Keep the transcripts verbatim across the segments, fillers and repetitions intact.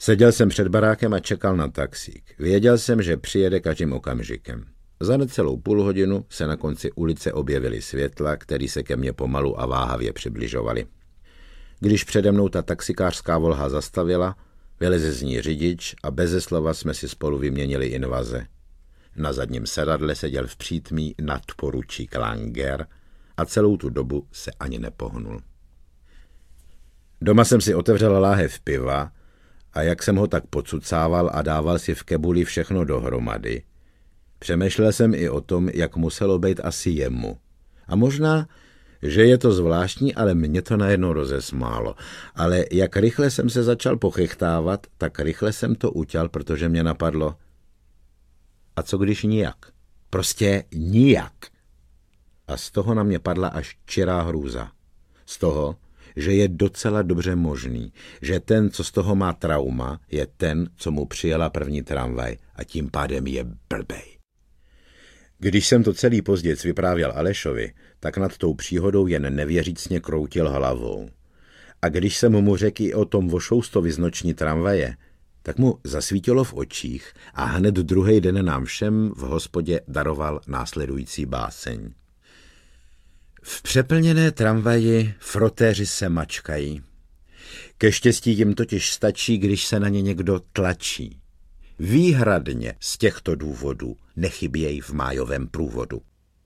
Seděl jsem před barákem a čekal na taxík. Věděl jsem, že přijede každým okamžikem. Za necelou půl hodinu se na konci ulice objevily světla, které se ke mně pomalu a váhavě přibližovaly. Když přede mnou ta taxikářská Volha zastavila, vyleze z ní řidič a beze slova jsme si spolu vyměnili invaze. Na zadním sedadle seděl v přítmí nadporučík Langer a celou tu dobu se ani nepohnul. Doma jsem si otevřel láhev piva a jak jsem ho tak pocucával a dával si v kebuli všechno dohromady, přemýšlel jsem i o tom, jak muselo být asi jemu. A možná, že je to zvláštní, ale mě to najednou rozesmálo. Ale jak rychle jsem se začal pochechtávat, tak rychle jsem to utěl, protože mě napadlo, a co když nijak? Prostě nijak. A z toho na mě padla až čirá hrůza. Z toho, že je docela dobře možný, že ten, co z toho má trauma, je ten, co mu přijela první tramvaj a tím pádem je blbej. Když jsem to celý později vyprávěl Alešovi, tak nad tou příhodou jen nevěřícně kroutil hlavou. A když jsem mu řekl i o tom Vošoustovi z noční tramvaje, tak mu zasvítilo v očích a hned druhý den nám všem v hospodě daroval následující báseň. V přeplněné tramvaji frotéři se mačkají. Ke štěstí jim totiž stačí, když se na ně někdo tlačí. Výhradně z těchto důvodů nechybějí v májovém průvodu.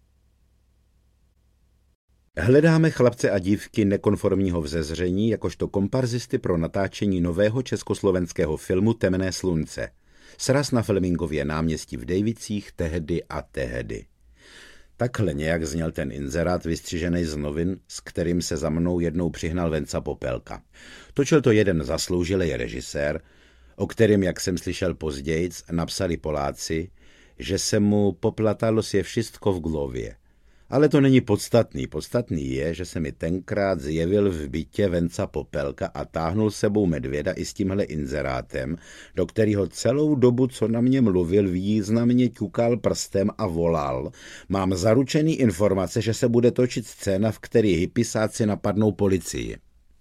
Hledáme chlapce a dívky nekonformního vzezření jakožto komparzisty pro natáčení nového československého filmu Temné slunce. Sraz na Flemingově náměstí v Dejvicích tehdy a tehdy. Takhle nějak zněl ten inzerát vystřižený z novin, s kterým se za mnou jednou přihnal Venca Popelka. Točil to jeden zasloužilý režisér, o kterém, jak jsem slyšel pozdějc, napsali Poláci, že se mu poplatalo si všechno v hlavě. Ale to není podstatný. Podstatný je, že se mi tenkrát zjevil v bytě Venca Popelka a táhnul sebou medvěda i s tímhle inzerátem, do kterého celou dobu, co na mě mluvil, významně ťukal prstem a volal. Mám zaručený informace, že se bude točit scéna, v který hypisáci napadnou policii.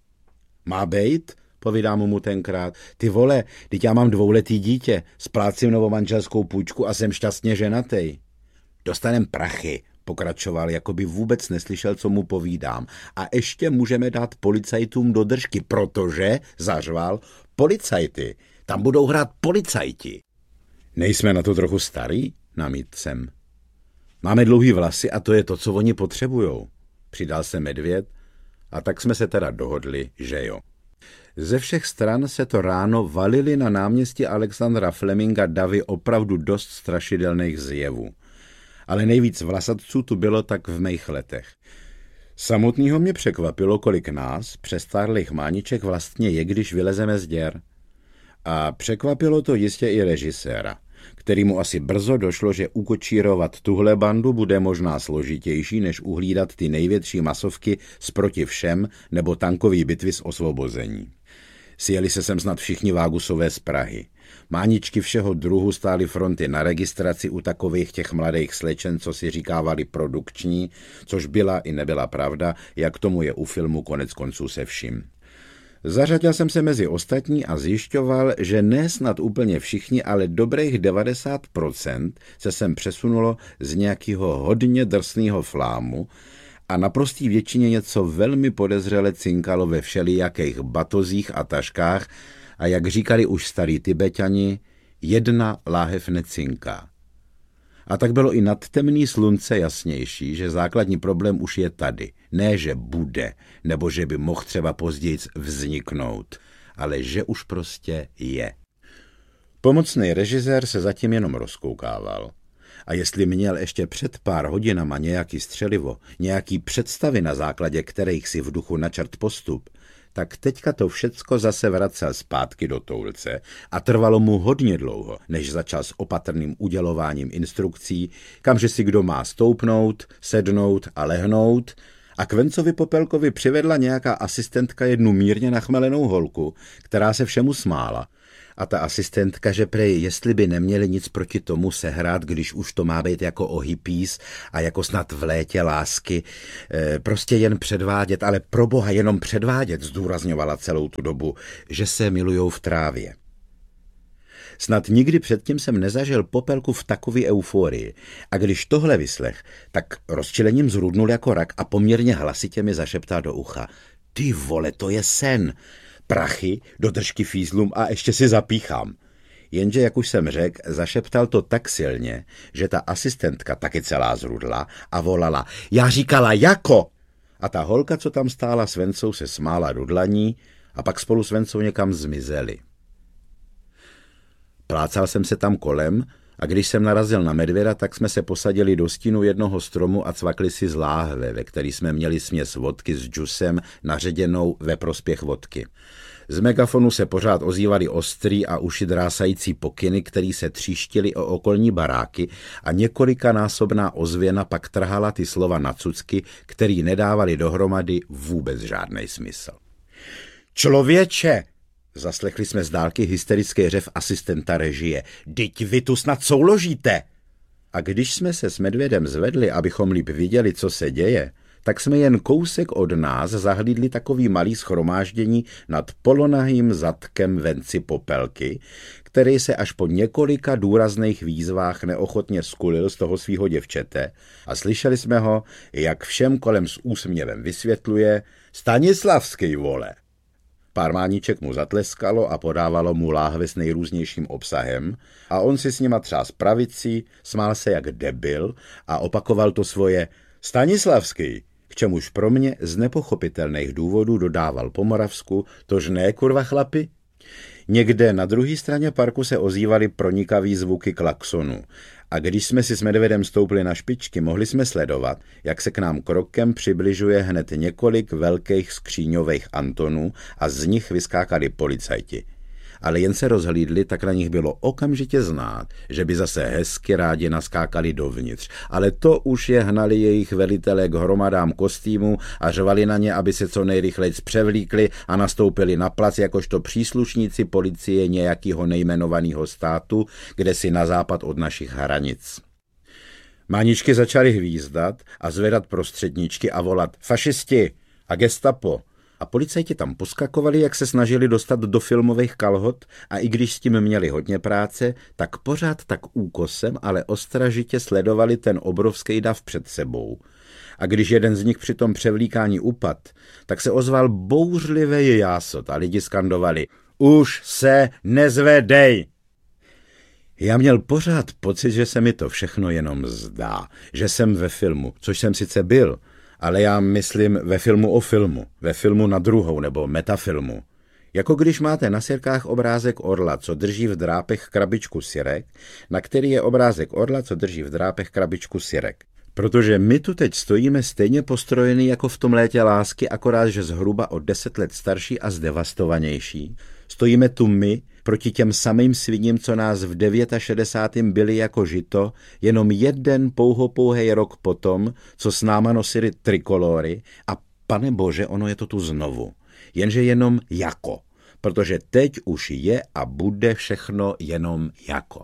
Má bejt? Povídám mu tenkrát. Ty vole, teď já mám dvouletý dítě, splácím novomanželskou půjčku a jsem šťastně ženatej. Dostanem prachy, pokračoval, jako by vůbec neslyšel, co mu povídám. A ještě můžeme dát policajtům do držky, protože, zařval, policajty, tam budou hrát policajti. Nejsme na to trochu starý? Namítl jsem. Máme dlouhý vlasy a to je to, co oni potřebujou. Přidal se medvěd a tak jsme se teda dohodli, že jo. Ze všech stran se to ráno valily na náměstí Alexandra Fleminga davy opravdu dost strašidelných zjevů. Ale nejvíc vlasatců tu bylo tak v mých letech. Samotnýho mě překvapilo, kolik nás, přestárlých mániček, vlastně je, když vylezeme z děr. A překvapilo to jistě i režiséra, kterýmu asi brzo došlo, že ukočírovat tuhle bandu bude možná složitější, než uhlídat ty největší masovky z Proti všem nebo tankový bitvy z Osvobození. Sjeli se sem snad všichni Vágusové z Prahy. Máničky všeho druhu stály fronty na registraci u takových těch mladých slečen, co si říkávali produkční, což byla i nebyla pravda, jak tomu je u filmu konec konců se vším. Zařadil jsem se mezi ostatní a zjišťoval, že ne snad úplně všichni, ale dobrých devadesát procent se sem přesunulo z nějakého hodně drsného flámu a naprostý většině něco velmi podezřele cinkalo ve všelijakých batozích a taškách a jak říkali už starí Tibetani, jedna láhev necinká. A tak bylo i nad temný slunce jasnější, že základní problém už je tady. Ne, že bude, nebo že by mohl třeba později vzniknout, ale že už prostě je. Pomocný režisér se zatím jenom rozkoukával. A jestli měl ještě před pár hodinama nějaký střelivo, nějaký představy, na základě kterých si v duchu načrt postup, tak teďka to všecko zase vracel zpátky do toulce a trvalo mu hodně dlouho, než začal s opatrným udělováním instrukcí, kamže si kdo má stoupnout, sednout a lehnout, a k Vencovi Popelkovi přivedla nějaká asistentka jednu mírně nachmelenou holku, která se všemu smála. A ta asistentka, že prej, jestli by neměli nic proti tomu sehrát, když už to má být jako o hippies a jako snad v létě lásky, e, prostě jen předvádět, ale pro boha jenom předvádět, zdůrazňovala celou tu dobu, že se milujou v trávě. Snad nikdy předtím jsem nezažil Popelku v takové euforii. A když tohle vyslech, tak rozčilením zrudnul jako rak a poměrně hlasitě mi zašeptá do ucha. Ty vole, to je sen. Prachy, do držky fízlům a ještě si zapíchám. Jenže, jak už jsem řekl, zašeptal to tak silně, že ta asistentka taky celá zrudla a volala. Já říkala jako! A ta holka, co tam stála s Vencou, se smála do dlaní a pak spolu s Vencou někam zmizeli. Plácal jsem se tam kolem a když jsem narazil na medvěda, tak jsme se posadili do stínu jednoho stromu a cvakli si z láhve, ve který jsme měli směs vodky s džusem naředěnou ve prospěch vodky. Z megafonu se pořád ozývaly ostrý a uši drásající pokyny, který se tříštily o okolní baráky a několikanásobná ozvěna pak trhala ty slova na cucky, který nedávali dohromady vůbec žádnej smysl. Člověče! Zaslechli jsme z dálky hysterický řev asistenta režie. Dyť vy tu snad souložíte! A když jsme se s medvědem zvedli, abychom líp viděli, co se děje, tak jsme jen kousek od nás zahlídli takový malý shromáždění nad polonahým zadkem Venci Popelky, který se až po několika důrazných výzvách neochotně skulil z toho svýho děvčete a slyšeli jsme ho, jak všem kolem s úsměvem vysvětluje Stanislavský, vole. Pár máníček mu zatleskalo a podávalo mu láhve s nejrůznějším obsahem a on si s nima třás pravicí, smál se jak debil a opakoval to svoje Stanislavský, k čemuž pro mě z nepochopitelných důvodů dodával po moravsku, tož ne, kurva chlapi. Někde na druhé straně parku se ozývaly pronikavý zvuky klaxonu a když jsme si s medvědem stoupli na špičky, mohli jsme sledovat, jak se k nám krokem přibližuje hned několik velkých skříňových Antonů a z nich vyskákali policajti. Ale jen se rozhlídli, tak na nich bylo okamžitě znát, že by zase hezky rádi naskákali dovnitř. Ale to už je hnali jejich velitelé k hromadám kostýmů a řvali na ně, aby se co nejrychleji převlíkli a nastoupili na plac jakožto příslušníci policie nějakého nejmenovaného státu, kde si na západ od našich hranic. Máničky začaly hvízdat a zvedat prostředníčky a volat fašisti a gestapo. A policajti tam poskakovali, jak se snažili dostat do filmových kalhot a i když s tím měli hodně práce, tak pořád tak úkosem, ale ostražitě sledovali ten obrovský dav před sebou. A když jeden z nich při tom převlíkání upad, tak se ozval bouřlivý jásot a lidi skandovali už se nezvedej! Já měl pořád pocit, že se mi to všechno jenom zdá, že jsem ve filmu, což jsem sice byl, ale já myslím ve filmu o filmu, ve filmu na druhou nebo metafilmu. Jako když máte na sirkách obrázek orla, co drží v drápech krabičku sirek, na který je obrázek orla, co drží v drápech krabičku sirek. Protože my tu teď stojíme stejně postrojený jako v tom létě lásky, akorát, že zhruba o deset let starší a zdevastovanější. Stojíme tu my proti těm samým sviním, co nás v šedesátém devátém byli jako žito, jenom jeden pouhopouhej rok potom, co s náma nosili trikolory a pane bože, ono je to tu znovu. Jenže jenom jako, protože teď už je a bude všechno jenom jako.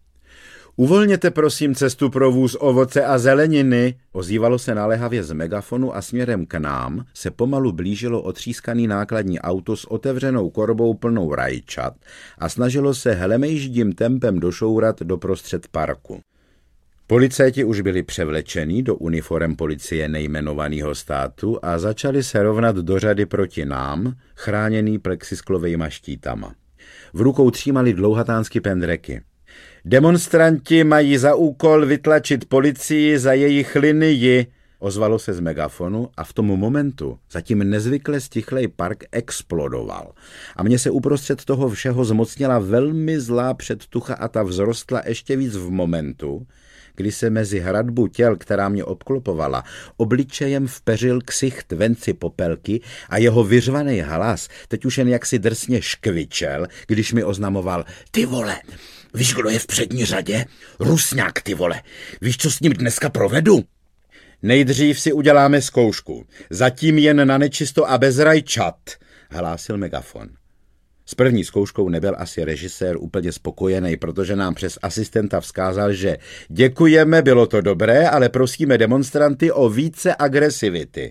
Uvolněte prosím cestu pro vůz ovoce a zeleniny, ozývalo se naléhavě z megafonu a směrem k nám se pomalu blížilo otřískaný nákladní auto s otevřenou korbou plnou rajčat a snažilo se hlemejždím tempem došourat do prostřed parku. Policajti už byli převlečení do uniforem policie nejmenovaného státu a začali se rovnat do řady proti nám, chráněný plexisklovejma štítama. V rukou třímali dlouhatánský pendreky. Demonstranti mají za úkol vytlačit policii za jejich linii, ozvalo se z megafonu a v tom momentu zatím nezvykle stichlej park explodoval. A mně se uprostřed toho všeho zmocnila velmi zlá předtucha a ta vzrostla ještě víc v momentu, kdy se mezi hradbu těl, která mě obklopovala, obličejem vpeřil ksicht Venci Popelky a jeho vyřvaný hlas teď už jen jaksi drsně škvičel, když mi oznamoval: Ty vole, víš, kdo je v přední řadě? Rusňák, ty vole. Víš, co s ním dneska provedu? Nejdřív si uděláme zkoušku. Zatím jen na nečisto a bez rajčat, hlásil megafon. S první zkouškou nebyl asi režisér úplně spokojený, protože nám přes asistenta vzkázal, že děkujeme, bylo to dobré, ale prosíme demonstranty o více agresivity.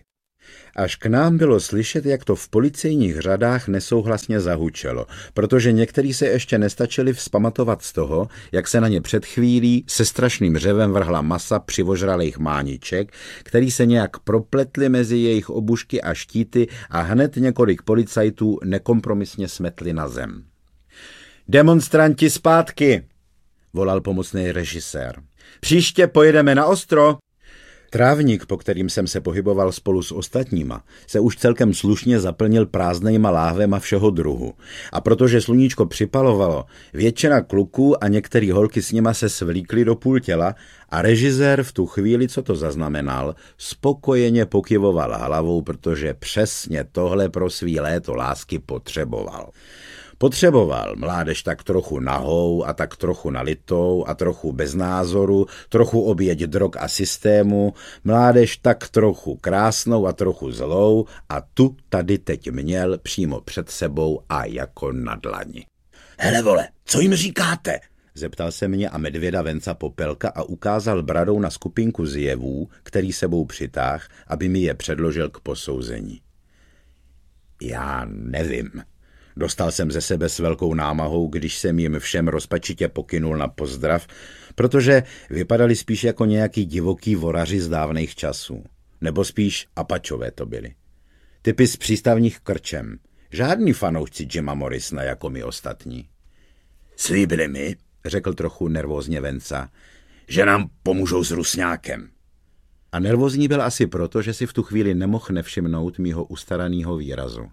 Až k nám bylo slyšet, jak to v policejních řadách nesouhlasně zahučelo, protože někteří se ještě nestačili vzpamatovat z toho, jak se na ně před chvílí se strašným řevem vrhla masa přivožralých mániček, který se nějak propletli mezi jejich obušky a štíty a hned několik policajtů nekompromisně smetli na zem. Demonstranti zpátky, volal pomocný režisér. Příště pojedeme na ostro. Trávník, po kterým jsem se pohyboval spolu s ostatníma, se už celkem slušně zaplnil prázdnejma láhvema všeho druhu. A protože sluníčko připalovalo, většina kluků a některý holky s nima se svlíkli do půl těla a režisér v tu chvíli, co to zaznamenal, spokojeně pokyvoval hlavou, protože přesně tohle pro svý léto lásky potřeboval. Potřeboval mládež tak trochu nahou a tak trochu nalitou a trochu bez názoru, trochu oběť drog a systému, mládež tak trochu krásnou a trochu zlou a tu tady teď měl přímo před sebou a jako na dlani. Hele vole, co jim říkáte? Zeptal se mě a medvěda Venca Popelka a ukázal bradou na skupinku zjevů, který sebou přitáhl, aby mi je předložil k posouzení. Já nevím. Dostal jsem ze sebe s velkou námahou, když jsem jim všem rozpačitě pokynul na pozdrav, protože vypadali spíš jako nějaký divoký voraři z dávných časů. Nebo spíš apačové to byli. Typy z přístavních krčem. Žádný fanoušci Jima Morrisona jako my ostatní. Slíbili mi, řekl trochu nervózně Venca, že nám pomůžou s Rusňákem. A nervózní byl asi proto, že si v tu chvíli nemohl nevšimnout mýho ustaranýho výrazu.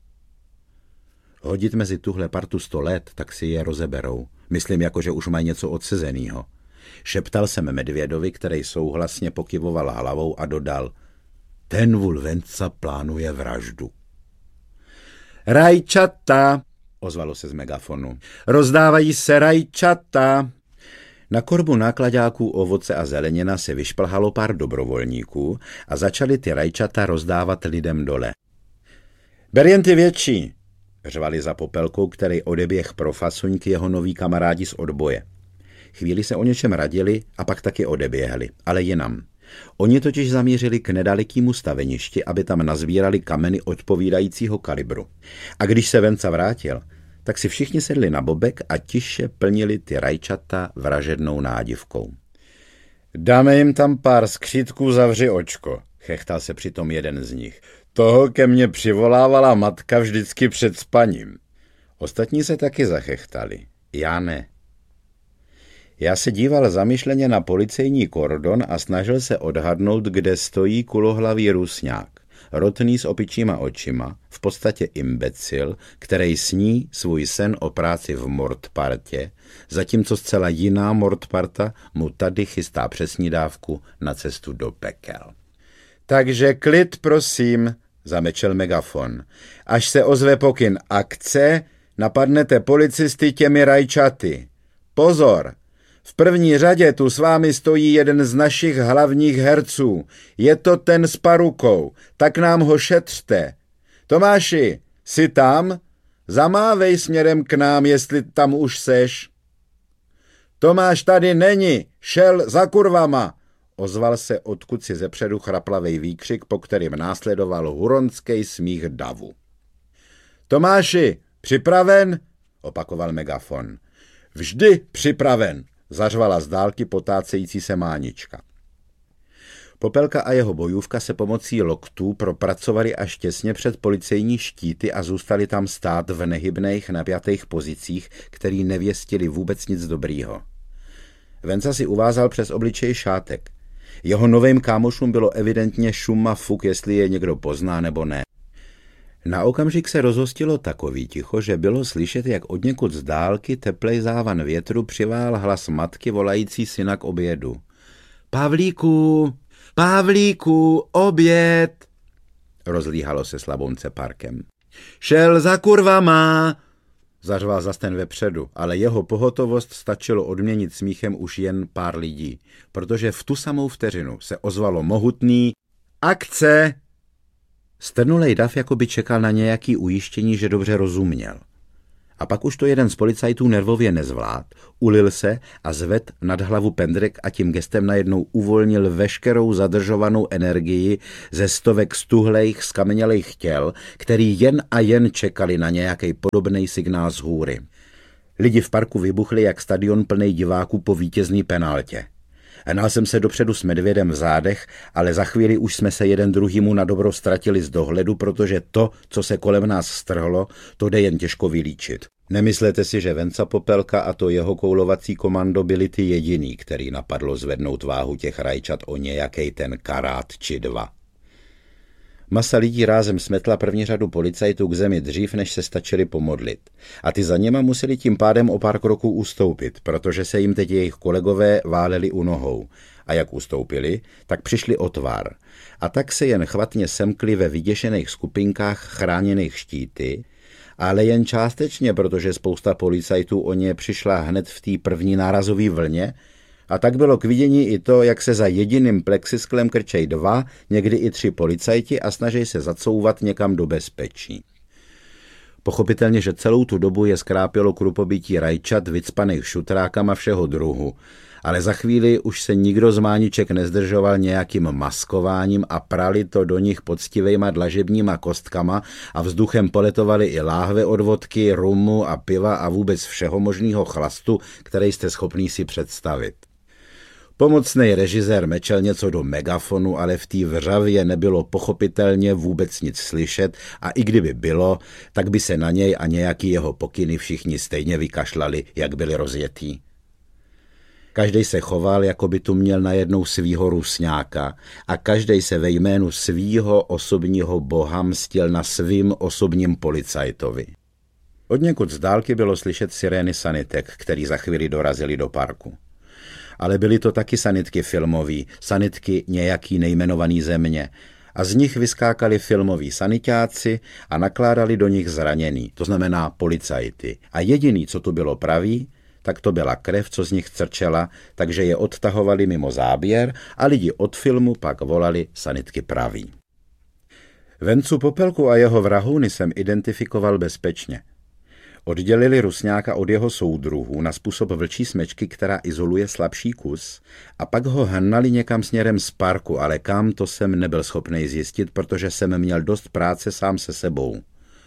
Hodit mezi tuhle partu sto let, tak si je rozeberou. Myslím, jako že už mají něco odsezenýho. Šeptal jsem medvědovi, který souhlasně pokyvoval hlavou a dodal, ten vůl Venca plánuje vraždu. Rajčata, ozvalo se z megafonu. Rozdávají se rajčata. Na korbu nákladáků ovoce a zelenina se vyšplhalo pár dobrovolníků a začali ty rajčata rozdávat lidem dole. Ber jen ty větší, řvali za Popelkou, který odeběh pro fasoňky jeho noví kamarádi z odboje. Chvíli se o něčem radili a pak taky odeběhli, ale jinam. Oni totiž zamířili k nedalekému staveništi, aby tam nazbírali kameny odpovídajícího kalibru. A když se Venca vrátil, tak si všichni sedli na bobek a tiše plnili ty rajčata vražednou nádivkou. Dáme jim tam pár skřítků, zavři očko, chechtal se přitom jeden z nich. Toho ke mně přivolávala matka vždycky před spaním. Ostatní se taky zachechtali. Já ne. Já se díval zamyšleně na policejní kordon a snažil se odhadnout, kde stojí kulohlavý Rusňák. Rotný s opičíma očima, v podstatě imbecil, který sní svůj sen o práci v Mordpartě, zatímco zcela jiná Mordparta mu tady chystá přesnídávku na cestu do pekel. Takže klid, prosím, zamečel megafon. Až se ozve pokyn akce, napadnete policisty těmi rajčaty. Pozor! V první řadě tu s vámi stojí jeden z našich hlavních herců. Je to ten s parukou. Tak nám ho šetřte. Tomáši, jsi tam? Zamávej směrem k nám, jestli tam už seš. Tomáš tady není. Šel za kurvama. Ozval se odkud si zepředu chraplavej výkřik, po kterým následoval huronský smích davu. Tomáši, připraven? Opakoval megafon. Vždy připraven, zařvala z dálky potácející se mánička. Popelka a jeho bojůvka se pomocí loktů propracovali až těsně před policejní štíty a zůstali tam stát v nehybných napjatých pozicích, který nevěstili vůbec nic dobrýho. Venca si uvázal přes obličej šátek. Jeho novým kámošům bylo evidentně šum a fuk, jestli je někdo pozná nebo ne. Na okamžik se rozhostilo takový ticho, že bylo slyšet, jak odněkud z dálky teplej závan větru přivál hlas matky volající syna k obědu. Pavlíku, Pavlíku, oběd! Rozlíhalo se Slabonce parkem. Šel za kurvama! Zařval zas ten vepředu, ale jeho pohotovost stačilo odměnit smíchem už jen pár lidí, protože v tu samou vteřinu se ozvalo mohutný akce! Strnulej dav jako by čekal na nějaký ujištění, že dobře rozuměl. A pak už to jeden z policajtů nervově nezvlád, ulil se a zved nad hlavu pendrek a tím gestem najednou uvolnil veškerou zadržovanou energii ze stovek stuhlejch, skamenělejch těl, který jen a jen čekali na nějaký podobný signál z hůry. Lidi v parku vybuchli jak stadion plnej diváků po vítězný penaltě. Hnal jsem se dopředu s medvědem v zádech, ale za chvíli už jsme se jeden druhýmu na dobro ztratili z dohledu, protože to, co se kolem nás strhlo, to jde jen těžko vylíčit. Nemyslete si, že Venca Popelka a to jeho koulovací komando byli ty jediný, který napadlo zvednout váhu těch rajčat o nějakej ten karát či dva. Masa lidí rázem smetla první řadu policajtů k zemi dřív, než se stačili pomodlit. A ty za něma museli tím pádem o pár kroků ustoupit, protože se jim teď jejich kolegové váleli u nohou. A jak ustoupili, tak přišli o tvar. A tak se jen chvatně semkli ve vyděšených skupinkách chráněných štíty, ale jen částečně, protože spousta policajtů o ně přišla hned v té první nárazové vlně, a tak bylo k vidění i to, jak se za jediným plexisklem krčej dva, někdy i tři policajti a snaží se zacouvat někam do bezpečí. Pochopitelně, že celou tu dobu je skrápělo krupobití rajčat vycpaných šutrákama všeho druhu, ale za chvíli už se nikdo z mániček nezdržoval nějakým maskováním a prali to do nich poctivejma dlažebníma kostkama a vzduchem poletovali i láhve od vodky, rumu a piva a vůbec všeho možného chlastu, který jste schopný si představit. Pomocný režisér mečel něco do megafonu, ale v té vřavě nebylo pochopitelně vůbec nic slyšet a i kdyby bylo, tak by se na něj a nějaký jeho pokyny všichni stejně vykašlali, jak byli rozjetý. Každej se choval, jako by tu měl najednou svýho rusňáka a každej se ve jménu svýho osobního boha mstil na svým osobním policajtovi. Odněkud z dálky bylo slyšet sirény sanitek, který za chvíli dorazili do parku. Ale byly to taky sanitky filmový, sanitky nějaký nejmenovaný země. A z nich vyskákali filmoví sanitáci a nakládali do nich zraněný, to znamená policajty. A jediný, co tu bylo pravý, tak to byla krev, co z nich crčela, takže je odtahovali mimo záběr a lidi od filmu pak volali sanitky praví. Vencu Popelku a jeho vrahouny jsem identifikoval bezpečně. Oddělili rusňáka od jeho soudruhů na způsob vlčí smečky, která izoluje slabší kus, a pak ho hnali někam směrem z parku, ale kam, to jsem nebyl schopný zjistit, protože jsem měl dost práce sám se sebou.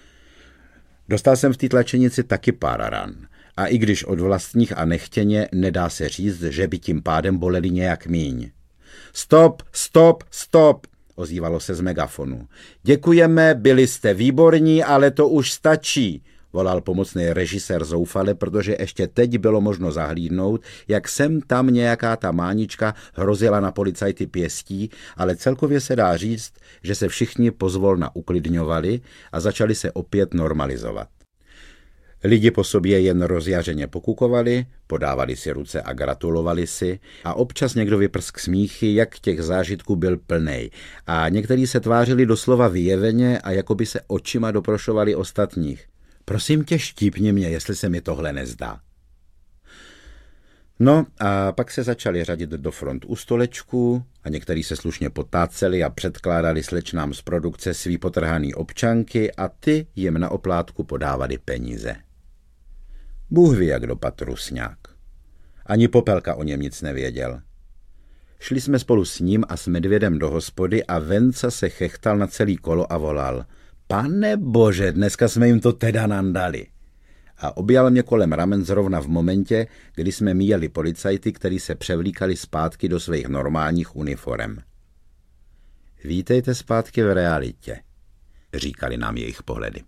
Dostal jsem v té tlačenici taky pár ran. A i když od vlastních a nechtěně, nedá se říct, že by tím pádem boleli nějak míň. Stop, stop, stop, ozývalo se z megafonu. Děkujeme, byli jste výborní, ale to už stačí, volal pomocný režisér zoufale, protože ještě teď bylo možno zahlídnout, jak sem tam nějaká ta mánička hrozila na policajty pěstí, ale celkově se dá říct, že se všichni pozvolna uklidňovali a začali se opět normalizovat. Lidi po sobě jen rozjařeně pokukovali, podávali si ruce a gratulovali si a občas někdo vyprsk smíchy, jak těch zážitků byl plnej. A někteří se tvářili doslova vyjeveně a jako by se očima doprošovali ostatních. Prosím tě, štípni mě, jestli se mi tohle nezdá. No a pak se začali řadit do front u stolečku a někteří se slušně potáceli a předkládali slečnám z produkce svý potrhaný občanky a ty jim na oplátku podávali peníze. Bůh ví, jak dopadl rusňák. Ani Popelka o něm nic nevěděl. Šli jsme spolu s ním a s medvědem do hospody a Venca se chechtal na celý kolo a volal: Pane bože, dneska jsme jim to teda nandali. A objal mě kolem ramen zrovna v momentě, kdy jsme míjeli policajty, kteří se převlíkali zpátky do svých normálních uniforem. Vítejte zpátky v realitě, říkali nám jejich pohledy.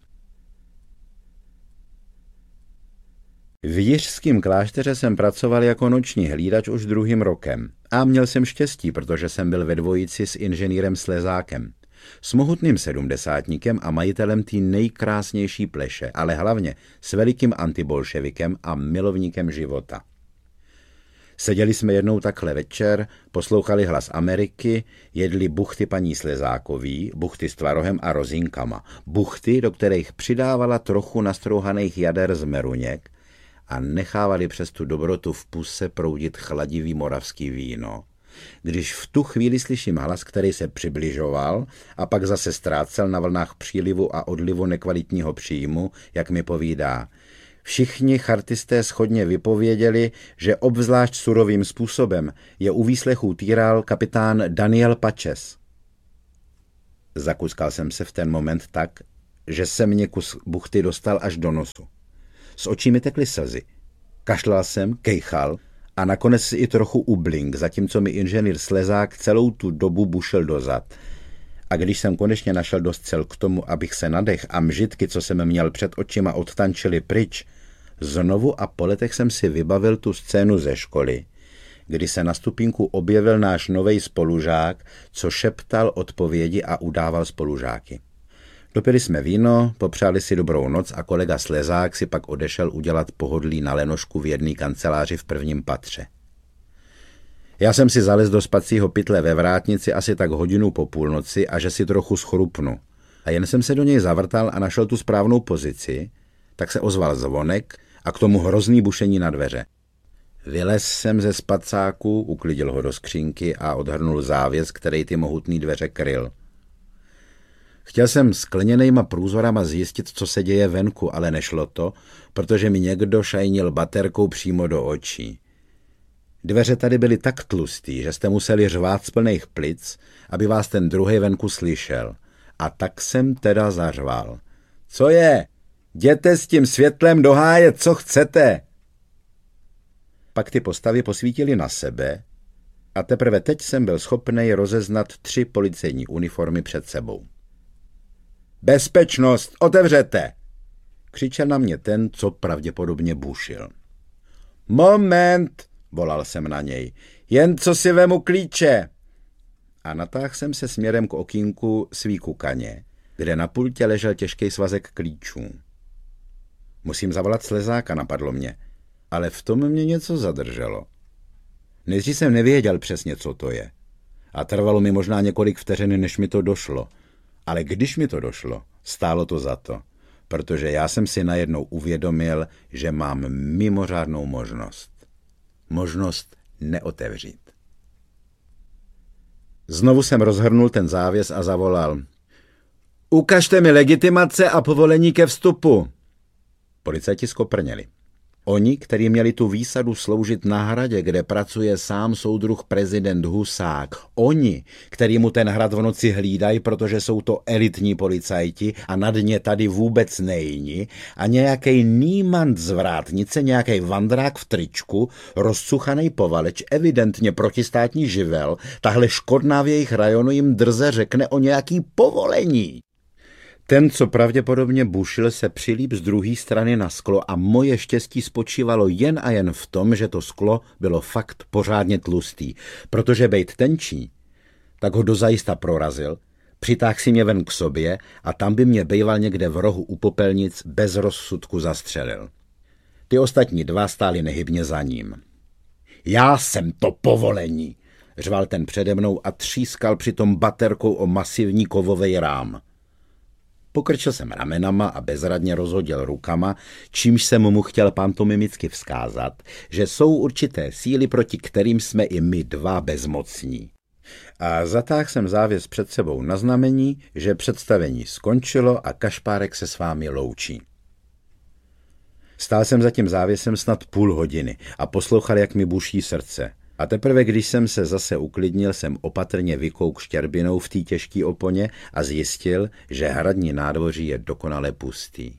V Jiřském klášteře jsem pracoval jako noční hlídač už druhým rokem a měl jsem štěstí, protože jsem byl ve dvojici s inženýrem Slezákem, s mohutným sedmdesátníkem a majitelem té nejkrásnější pleše, ale hlavně s velikým antibolševikem a milovníkem života. Seděli jsme jednou takhle večer, poslouchali Hlas Ameriky, jedli buchty paní Slezákový, buchty s tvarohem a rozinkama, buchty, do kterých přidávala trochu nastrouhaných jader z meruněk a nechávali přes tu dobrotu v puse proudit chladivý moravský víno. Když v tu chvíli slyším hlas, který se přibližoval a pak zase ztrácel na vlnách přílivu a odlivu nekvalitního příjmu, jak mi povídá: Všichni chartisté shodně vypověděli, že obzvlášť surovým způsobem je u výslechů týral kapitán Daniel Paches. Zakuskal jsem se v ten moment tak, že se mě kus buchty dostal až do nosu. Z očí mi tekly slzy. Kašlal jsem, kejchal a nakonec si i trochu ublink, zatímco mi inženýr Slezák celou tu dobu bušil dozad. A když jsem konečně našel dost sil k tomu, abych se nadech a mžitky, co jsem měl před očima, odtančili pryč, znovu a po letech jsem si vybavil tu scénu ze školy, kdy se na stupínku objevil náš novej spolužák, co šeptal odpovědi a udával spolužáky. Dopili jsme víno, popřáli si dobrou noc a kolega Slezák si pak odešel udělat pohodlí na lenošku v jedné kanceláři v prvním patře. Já jsem si zalez do spacího pytle ve vrátnici asi tak hodinu po půlnoci a že si trochu schrupnu. A jen jsem se do něj zavrtal a našel tu správnou pozici, tak se ozval zvonek a k tomu hrozný bušení na dveře. Vylez jsem ze spacáku, uklidil ho do skřínky a odhrnul závěs, který ty mohutný dveře kryl. Chtěl jsem skleněnejma průzorama zjistit, co se děje venku, ale nešlo to, protože mi někdo šajnil baterkou přímo do očí. Dveře tady byly tak tlustý, že jste museli řvát z plných plic, aby vás ten druhej venku slyšel. A tak jsem teda zařval. Co je? Jděte s tím světlem do háje, co chcete? Pak ty postavy posvítily na sebe a teprve teď jsem byl schopnej rozeznat tři policejní uniformy před sebou. Bezpečnost, otevřete! Křičel na mě ten, co pravděpodobně bušil. Moment, volal jsem na něj, jen co si vemu klíče. A natáhl jsem se směrem k okýnku svý kukaně, kde na pultě ležel těžký svazek klíčů. Musím zavolat Slezáka, napadlo mě, ale v tom mě něco zadrželo. Nejdřív jsem nevěděl přesně, co to je. A trvalo mi možná několik vteřin, než mi to došlo. Ale když mi to došlo, stálo to za to, protože já jsem si najednou uvědomil, že mám mimořádnou možnost. Možnost neotevřít. Znovu jsem rozhrnul ten závěs a zavolal. Ukažte mi legitimace a povolení ke vstupu. Policajti skoprněli. Oni, kteří měli tu výsadu sloužit na hradě, kde pracuje sám soudruh prezident Husák. Oni, který mu ten hrad v noci hlídají, protože jsou to elitní policajti a nad ně tady vůbec nejní. A nějakej nímant z vrátnice, nějakej vandrák v tričku, rozcuchanej povaleč, evidentně protistátní živel, tahle škodná v jejich rajonu jim drze řekne o nějaký povolení. Ten, co pravděpodobně bušil, se přilíp z druhé strany na sklo a moje štěstí spočívalo jen a jen v tom, že to sklo bylo fakt pořádně tlustý, protože bejt tenčí, tak ho dozajista prorazil, přitáhl si mě ven k sobě a tam by mě bejval někde v rohu u popelnic bez rozsudku zastřelil. Ty ostatní dva stáli nehybně za ním. Já jsem to povolení, řval ten přede mnou a třískal přitom baterkou o masivní kovovej rám. Pokrčil jsem ramenama a bezradně rozhodil rukama, čímž jsem mu chtěl pantomimicky vzkázat, že jsou určité síly, proti kterým jsme i my dva bezmocní. A zatáhl jsem závěs před sebou na znamení, že představení skončilo a Kašpárek se s vámi loučí. Stál jsem za tím závěsem snad půl hodiny a poslouchal, jak mi buší srdce. A teprve, když jsem se zase uklidnil, jsem opatrně vykouk štěrbinou v té těžké oponě a zjistil, že hradní nádvoří je dokonale pustý.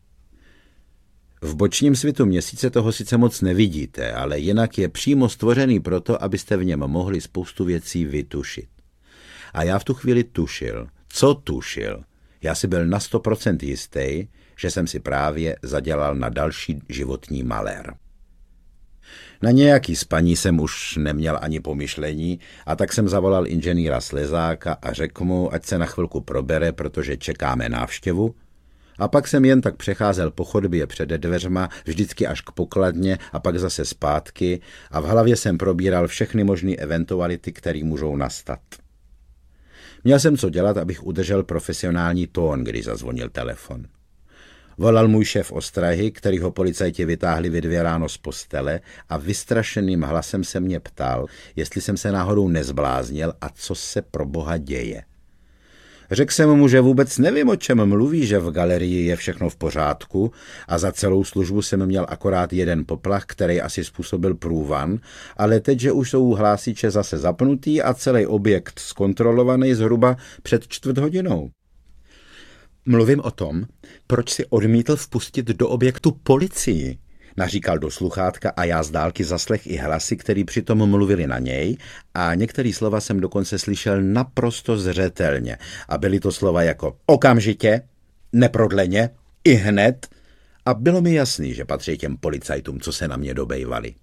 V bočním svitu měsíce toho sice moc nevidíte, ale jinak je přímo stvořený proto, abyste v něm mohli spoustu věcí vytušit. A já v tu chvíli tušil. Co tušil? Já si byl na sto procent jistý, že jsem si právě zadělal na další životní malér. Na nějaký spaní jsem už neměl ani pomyšlení a tak jsem zavolal inženýra Slezáka a řekl mu, ať se na chvilku probere, protože čekáme návštěvu. A pak jsem jen tak přecházel po chodbě před dveřma, vždycky až k pokladně a pak zase zpátky a v hlavě jsem probíral všechny možné eventuality, které můžou nastat. Měl jsem co dělat, abych udržel profesionální tón, když zazvonil telefon. Volal můj šéf ostrahy, který ho policajti vytáhli ve dvě ráno z postele a vystrašeným hlasem se mě ptal, jestli jsem se náhodou nezbláznil a co se pro boha děje. Řekl jsem mu, že vůbec nevím, o čem mluví, že v galerii je všechno v pořádku a za celou službu jsem měl akorát jeden poplach, který asi způsobil průvan, ale teď, že už jsou hlásiče zase zapnutý a celý objekt zkontrolovaný zhruba před čtvrt hodinou. Mluvím o tom, proč si odmítl vpustit do objektu policii, naříkal do sluchátka a já z dálky zaslech i hlasy, který přitom mluvili na něj a některý slova jsem dokonce slyšel naprosto zřetelně a byly to slova jako okamžitě, neprodleně, i hned a bylo mi jasný, že patří těm policajtům, co se na mě dobejvali.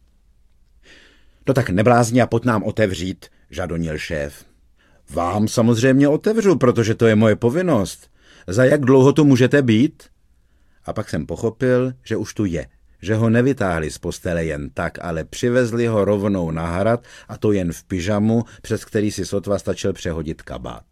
No tak neblázni a pojď nám otevřít, žadonil šéf. Vám samozřejmě otevřu, protože to je moje povinnost. Za jak dlouho tu můžete být? A pak jsem pochopil, že už tu je, že ho nevytáhli z postele jen tak, ale přivezli ho rovnou na hrad a to jen v pyžamu, přes který si sotva stačil přehodit kabát.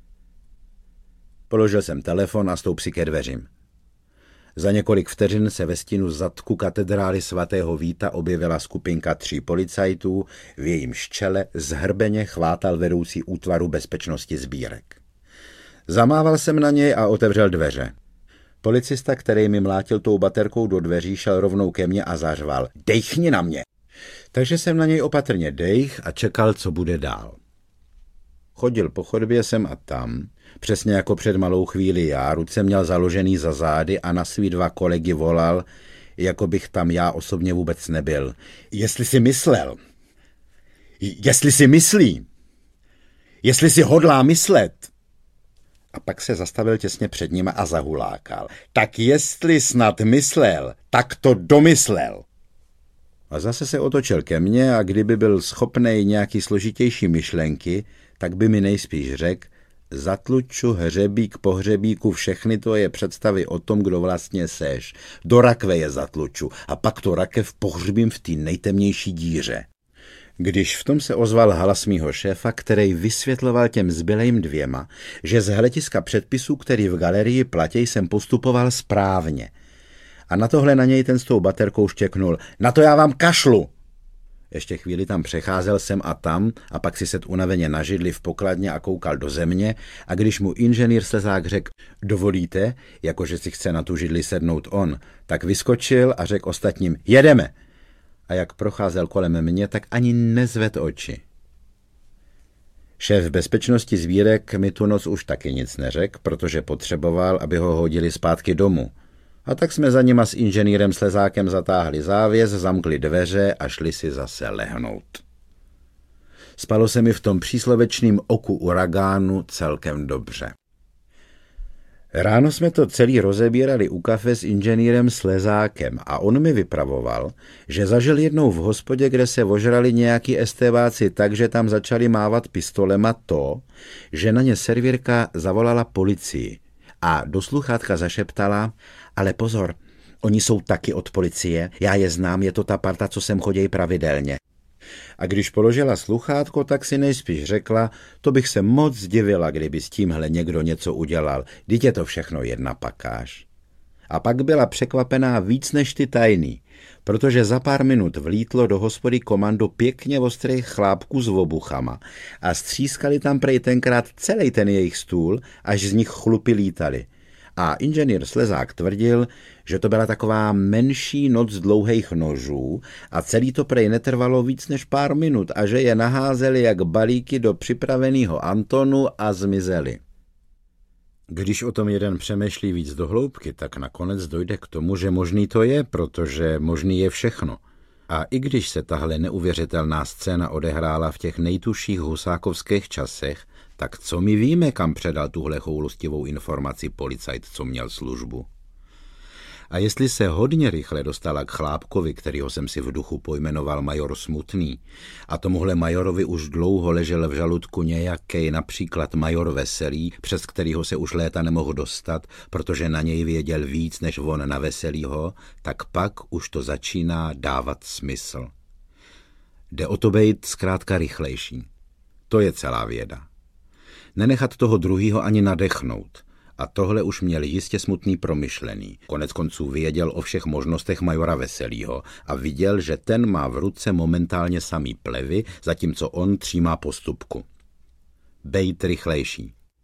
Položil jsem telefon a stoup si ke dveřím. Za několik vteřin se ve stínu zadku katedrály svatého Víta objevila skupinka tří policajtů, v jejímž čele zhrbeně chvátal vedoucí útvaru bezpečnosti sbírek. Zamával jsem na něj a otevřel dveře. Policista, který mi mlátil tou baterkou do dveří, šel rovnou ke mně a zařval. Dejchni na mě! Takže jsem na něj opatrně dejch a čekal, co bude dál. Chodil po chodbě sem a tam, přesně jako před malou chvíli já, ruce měl založený za zády a na svý dva kolegy volal, jako bych tam já osobně vůbec nebyl. Jestli si myslel, jestli si myslí, jestli si hodlá myslet. A pak se zastavil těsně před ním a zahulákal. Tak jestli snad myslel, tak to domyslel. A zase se otočil ke mně a kdyby byl schopnej nějaký složitější myšlenky, tak by mi nejspíš řekl, zatluču hřebík po hřebíku všechny tvoje představy o tom, kdo vlastně seš. Do rakve je zatluču a pak to rakev pohřbím v té nejtemnější díře. Když v tom se ozval hlas mýho šéfa, který vysvětloval těm zbylejm dvěma, že z hlediska předpisů, který v galerii platí, jsem postupoval správně. A na tohle na něj ten s tou baterkou štěknul. Na to já vám kašlu! Ještě chvíli tam přecházel sem a tam a pak si set unaveně na židli v pokladně a koukal do země a když mu inženýr slezák řekl, dovolíte, jakože si chce na tu židli sednout on, tak vyskočil a řekl ostatním, jedeme! A jak procházel kolem mě, tak ani nezved oči. Šéf bezpečnosti sbírek mi tu noc už taky nic neřekl, protože potřeboval, aby ho hodili zpátky domů. A tak jsme za nima s inženýrem Slezákem zatáhli závěs, zamkli dveře a šli si zase lehnout. Spalo se mi v tom příslovečným oku uragánu celkem dobře. Ráno jsme to celý rozebírali u kafe s inženýrem Slezákem a on mi vypravoval, že zažil jednou v hospodě, kde se ožrali nějaký estébáci tak, že tam začali mávat pistolema to, že na ně servírka zavolala policii a do sluchátka zašeptala, ale pozor, oni jsou taky od policie, já je znám, je to ta parta, co sem chodí pravidelně. A když položila sluchátko, tak si nejspíš řekla, to bych se moc divila, kdyby s tímhle někdo něco udělal, vždyť je to všechno jedna pakáž. A pak byla překvapená víc než ty tajný, protože za pár minut vlítlo do hospody komando pěkně ostrých chlápků s obuchama a střískali tam prej tenkrát celý ten jejich stůl, až z nich chlupy lítali. A inženýr Slezák tvrdil, že to byla taková menší noc dlouhých nožů a celý to prej netrvalo víc než pár minut a že je naházeli jak balíky do připraveného Antonu a zmizeli. Když o tom jeden přemýšlí víc do hloubky, tak nakonec dojde k tomu, že možný to je, protože možný je všechno. A i když se tahle neuvěřitelná scéna odehrála v těch nejtuších husákovských časech, tak co my víme, kam předal tuhle choulostivou informaci policajt, co měl službu? A jestli se hodně rychle dostala k chlápkovi, kterýho jsem si v duchu pojmenoval major Smutný, a tomuhle majorovi už dlouho ležel v žaludku nějaký například major Veselý, přes kterýho se už léta nemohl dostat, protože na něj věděl víc než on na Veselýho, tak pak už to začíná dávat smysl. Jde o to být zkrátka rychlejší. To je celá věda. Nenechat toho druhýho ani nadechnout. A tohle už měl jistě Smutný promyšlený. Konec konců věděl o všech možnostech majora Veselýho a viděl, že ten má v ruce momentálně samý plevy, zatímco on třímá postupku. Bejt rychlejší.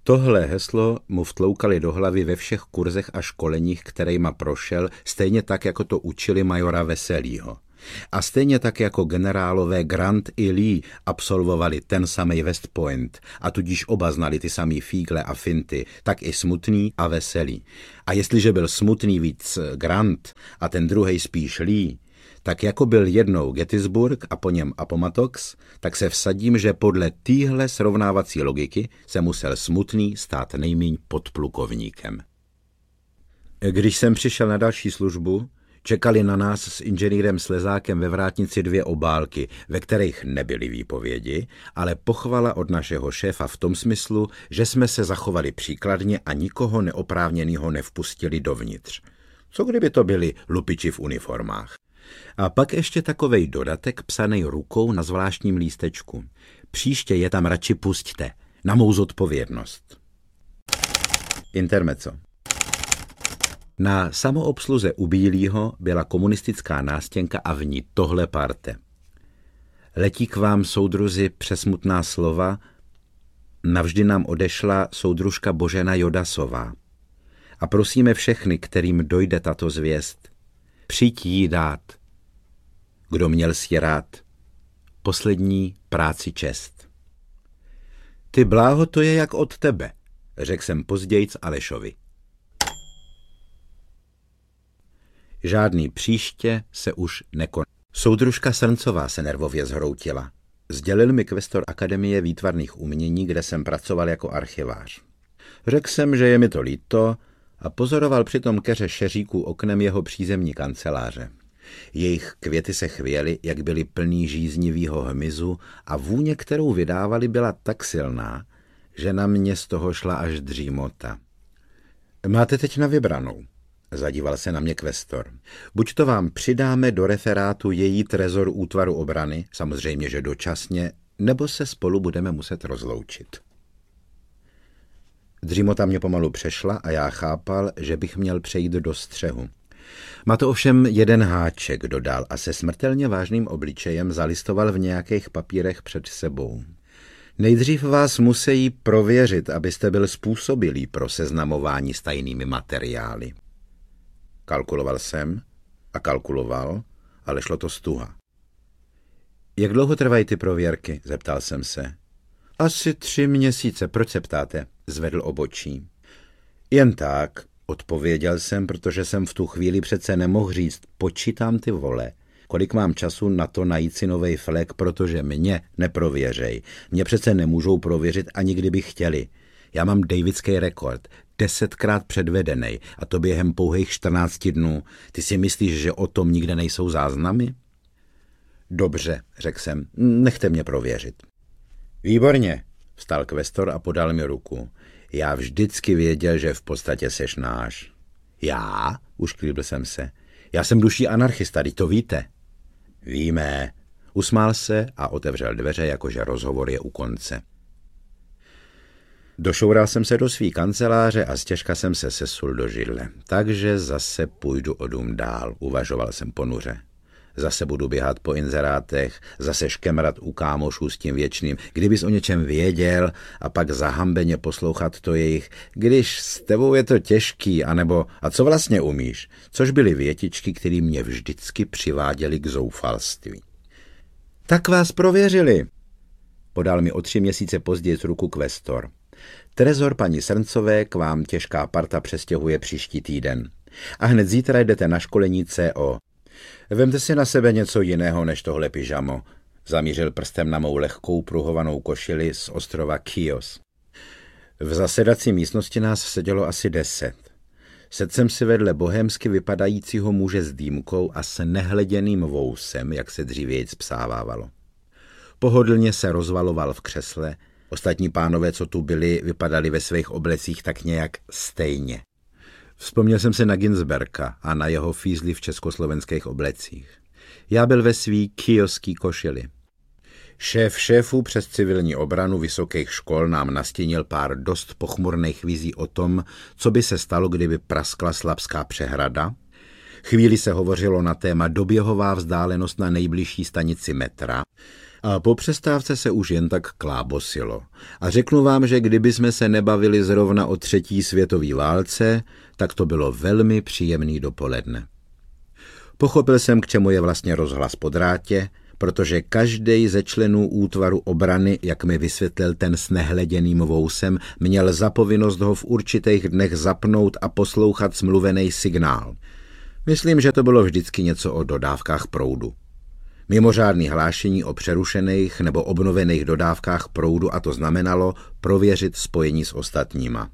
Tohle heslo mu vtloukali do hlavy ve všech kurzech a školeních, kterejma prošel, stejně tak, jako to učili majora Veselýho. A stejně tak jako generálové Grant i Lee absolvovali ten samej West Point a tudíž oba znali ty samý fígle a finty, tak i Smutný a Veselý. A jestliže byl Smutný víc Grant a ten druhej spíš Lee, tak jako byl jednou Gettysburg a po něm Appomattox, tak se vsadím, že podle téhle srovnávací logiky se musel Smutný stát nejmíň podplukovníkem. Když jsem přišel na další službu, čekali na nás s inženýrem Slezákem ve vrátnici dvě obálky, ve kterých nebyly výpovědi, ale pochvala od našeho šéfa v tom smyslu, že jsme se zachovali příkladně a nikoho neoprávněného nevpustili dovnitř. Co kdyby to byli lupiči v uniformách? A pak ještě takovej dodatek psanej rukou na zvláštním lístečku. Příště je tam radši pusťte, na mou zodpovědnost. Intermezzo. Na samoobsluze u Bílýho byla komunistická nástěnka a v ní tohle parte. Letí k vám, soudruzi, přesmutná slova, navždy nám odešla soudružka Božena Jodasová. A prosíme všechny, kterým dojde tato zvěst, přijď jí dát. Kdo měl si rád, poslední práci čest. Ty bláho, to je jak od tebe, řekl jsem pozdějc Alešovi. Žádný příště se už nekon. Soudružka Srncová se nervově zhroutila. Sdělil mi kvestor Akademie výtvarných umění, kde jsem pracoval jako archivář. Řekl jsem, že je mi to líto a pozoroval přitom keře šeříků oknem jeho přízemní kanceláře. Jejich květy se chvěly, jak byly plný žíznivýho hmyzu a vůně, kterou vydávali, byla tak silná, že na mě z toho šla až dřímota. Máte teď na vybranou, zadíval se na mě kvestor. Buď to vám přidáme do referátu její trezor útvaru obrany, samozřejmě, že dočasně, nebo se spolu budeme muset rozloučit. Dřímota mě pomalu přešla a já chápal, že bych měl přejít do střehu. Má to ovšem jeden háček, dodal a se smrtelně vážným obličejem zalistoval v nějakých papírech před sebou. Nejdřív vás musí prověřit, abyste byl způsobilý pro seznamování s tajnými materiály. Kalkuloval jsem a kalkuloval, ale šlo to stuha. Jak dlouho trvají ty prověrky? Zeptal jsem se. Asi tři měsíce, proč se ptáte? Zvedl obočí. Jen tak, odpověděl jsem, protože jsem v tu chvíli přece nemohl říct, počítám ty vole, kolik mám času na to najít si novej flek, protože mě neprověřej. Mě přece nemůžou prověřit, ani kdyby chtěli. Já mám davidský rekord, desetkrát předvedenej, a to během pouhých čtrnácti dnů. Ty si myslíš, že o tom nikde nejsou záznamy? Dobře, řekl jsem, nechte mě prověřit. Výborně, vstal kvestor a podal mi ruku. Já vždycky věděl, že v podstatě seš náš. Já? Ušklíbil jsem se. Já jsem duší anarchista, teď to víte. Víme. Usmál se a otevřel dveře, jakože rozhovor je u konce. Došoural jsem se do svý kanceláře a stěžka jsem se sesul do židle. Takže zase půjdu o dům dál, uvažoval jsem ponuře. Zase budu běhat po inzerátech, zase škemrat u kámošů s tím věčným, kdybys o něčem věděl a pak zahambeně poslouchat to jejich, když s tebou je to těžký, anebo a co vlastně umíš, což byly větičky, které mě vždycky přiváděly k zoufalství. Tak vás prověřili, podal mi o tři měsíce později z ruku kvestor. Trezor paní Srncové k vám těžká parta přestěhuje příští týden. A hned zítra jdete na školení C O. Vemte si na sebe něco jiného než tohle pyžamo, zamířil prstem na mou lehkou pruhovanou košili z ostrova Chios. V zasedací místnosti nás sedělo asi deset. Sedl jsem si vedle bohémsky vypadajícího muže s dýmkou a s nehleděným vousem, jak se dřívějc psávávalo. Pohodlně se rozvaloval v křesle, ostatní pánové, co tu byli, vypadali ve svých oblecích tak nějak stejně. Vzpomněl jsem se na Ginsberka a na jeho fízly v československých oblecích. Já byl ve svý kioský košili. Šéf šéfů přes civilní obranu vysokých škol nám nastínil pár dost pochmurných vizí o tom, co by se stalo, kdyby praskla Slabská přehrada. Chvíli se hovořilo na téma doběhová vzdálenost na nejbližší stanici metra A po přestávce se už jen tak klábosilo. A řeknu vám, že kdyby jsme se nebavili zrovna o třetí světové válce, tak to bylo velmi příjemný dopoledne. Pochopil jsem, k čemu je vlastně rozhlas po drátě, protože každej ze členů útvaru obrany, jak mi vysvětlil ten s nehleděným vousem, měl za povinnost ho v určitých dnech zapnout a poslouchat smluvený signál. Myslím, že to bylo vždycky něco o dodávkách proudu. Mimořádný hlášení o přerušených nebo obnovených dodávkách proudu a to znamenalo prověřit spojení s ostatníma.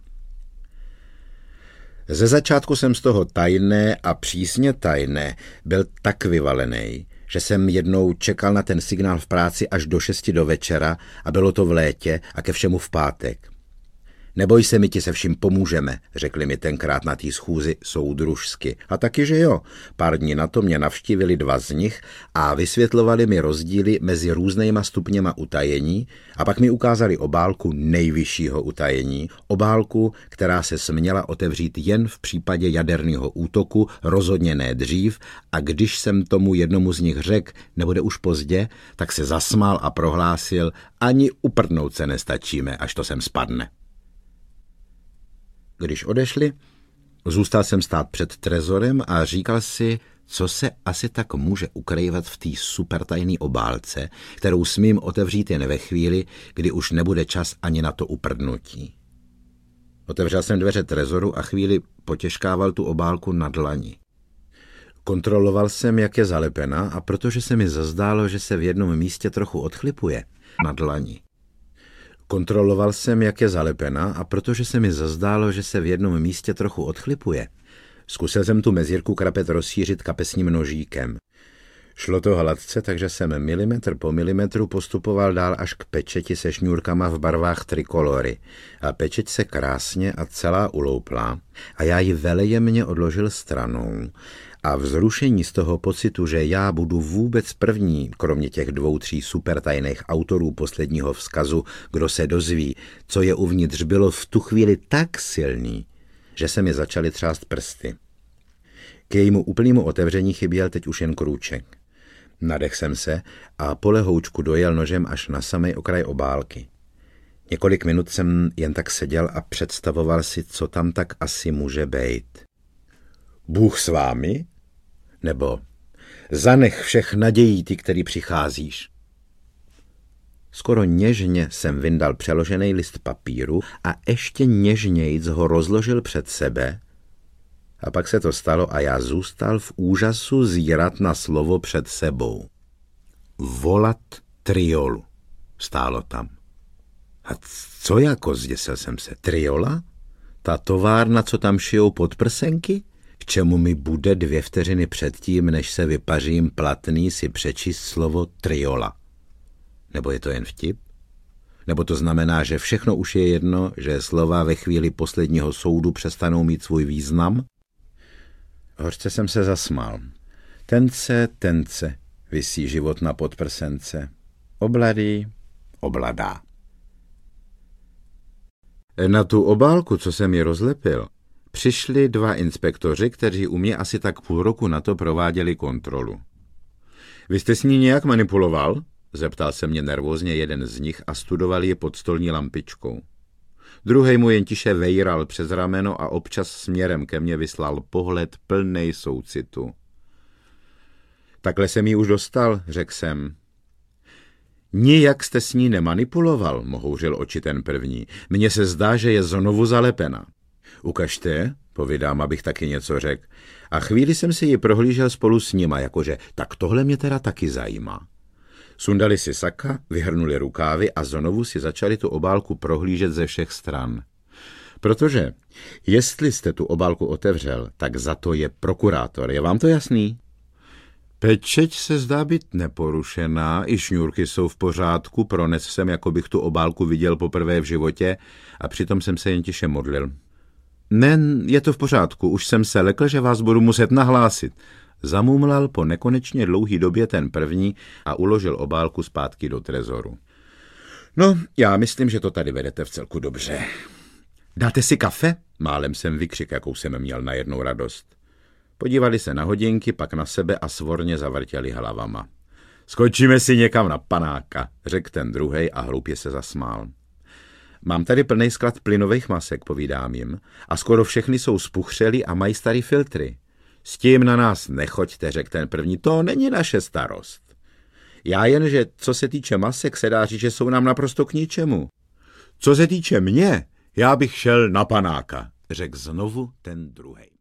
Ze začátku jsem z toho tajné a přísně tajné byl tak vyvalený, že jsem jednou čekal na ten signál v práci až do šesti do večera a bylo to v létě a ke všemu v pátek. Neboj se, my ti se vším pomůžeme, řekli mi tenkrát na té schůzi soudružsky. A taky, že jo. Pár dní na to mě navštívili dva z nich a vysvětlovali mi rozdíly mezi různýma stupněma utajení a pak mi ukázali obálku nejvyššího utajení, obálku, která se směla otevřít jen v případě jaderného útoku, rozhodně ne dřív, a když jsem tomu jednomu z nich řekl, nebude už pozdě, tak se zasmál a prohlásil, ani uprdnout se nestačíme, až to sem spadne. Když odešli, zůstal jsem stát před trezorem a říkal si, co se asi tak může ukrývat v té supertajné obálce, kterou smím otevřít jen ve chvíli, kdy už nebude čas ani na to uprdnutí. Otevřel jsem dveře trezoru a chvíli potěžkával tu obálku na dlani. Kontroloval jsem, jak je zalepena, a protože se mi zazdálo, že se v jednom místě trochu odchlipuje na dlani. Kontroloval jsem, jak je zalepena, a protože se mi zazdálo, že se v jednom místě trochu odchlipuje, zkusil jsem tu mezírku krapet rozšířit kapesním nožíkem. Šlo to hladce, takže jsem milimetr po milimetru postupoval dál až k pečeti se šňůrkama v barvách trikolory. A pečeť se krásně a celá uloupla a já ji velejemně odložil stranou. A vzrušení z toho pocitu, že já budu vůbec první, kromě těch dvou, tří supertajných autorů posledního vzkazu, kdo se dozví, co je uvnitř, bylo v tu chvíli tak silný, že se mi začaly třást prsty. K jejímu úplnému otevření chyběl teď už jen krůček. Nadech jsem se a po lehoučku dojel nožem až na samej okraj obálky. Několik minut jsem jen tak seděl a představoval si, co tam tak asi může bejt. Bůh s vámi? Nebo zanech všech nadějí ty, který přicházíš. Skoro něžně jsem vyndal přeložený list papíru a ještě něžnějc ho rozložil před sebe. A pak se to stalo a já zůstal v úžasu zírat na slovo před sebou. Volat Triolu. Stálo tam. A co jako, zděsil jsem se, Triola? Ta továrna, co tam šijou podprsenky? K čemu mi bude dvě vteřiny předtím, než se vypařím platný, si přečíst slovo Triola? Nebo je to jen vtip? Nebo to znamená, že všechno už je jedno, že slova ve chvíli posledního soudu přestanou mít svůj význam? Hořce jsem se zasmál. Tence, tence, visí život na podprsence. Obladý, obladá. Na tu obálku, co jsem ji rozlepil, přišli dva inspektoři, kteří u mě asi tak půl roku na to prováděli kontrolu. Vy jste s ní nějak manipuloval? Zeptal se mě nervózně jeden z nich a studoval ji pod stolní lampičkou. Druhej mu jen tiše vejral přes rameno a občas směrem ke mně vyslal pohled plnej soucitu. Takhle jsem ji už dostal, řekl jsem. Nijak jste s ní nemanipuloval, mohouřil oči ten první. Mně se zdá, že je znovu zalepena. Ukažte, povídám, abych taky něco řekl. A chvíli jsem si ji prohlížel spolu s nima, jakože tak tohle mě teda taky zajímá. Sundali si saka, vyhrnuli rukávy a znovu si začali tu obálku prohlížet ze všech stran. Protože, jestli jste tu obálku otevřel, tak za to je prokurátor. Je vám to jasný? Pečeť se zdá být neporušená, i šňůrky jsou v pořádku, prones jsem, jako bych tu obálku viděl poprvé v životě a přitom jsem se jen tiše modlil. Ne, je to v pořádku, už jsem se lekl, že vás budu muset nahlásit. Zamumlal po nekonečně dlouhý době ten první a uložil obálku zpátky do trezoru. No, já myslím, že to tady vedete v celku dobře. Dáte si kafe? Málem jsem vykřik, jakou jsem měl najednou radost. Podívali se na hodinky, pak na sebe a svorně zavrtěli hlavama. Skočíme si někam na panáka, řekl ten druhej a hloupě se zasmál. Mám tady plný sklad plynových masek, povídám jim, a skoro všechny jsou spuchřelí a mají starý filtry. S tím na nás nechoďte, řekl ten první, to není naše starost. Já jen, že co se týče masek, se dá říct, že jsou nám naprosto k ničemu. Co se týče mě, já bych šel na panáka, řekl znovu ten druhej.